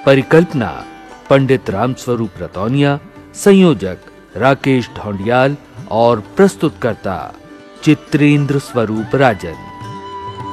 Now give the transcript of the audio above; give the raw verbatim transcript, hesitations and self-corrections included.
परिकल्पना पंडित रामस्वरूप रतौनिया, संयोजक राकेश ढौंडियाल और प्रस्तुतकर्ता चित्रेंद्र स्वरूप राजन।